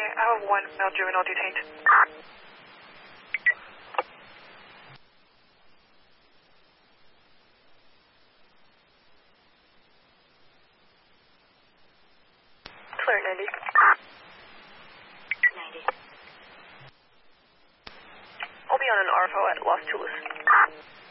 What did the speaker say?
I have one male juvenile detained. Clear 90. 90. I'll be on an RFO at Los Tulas.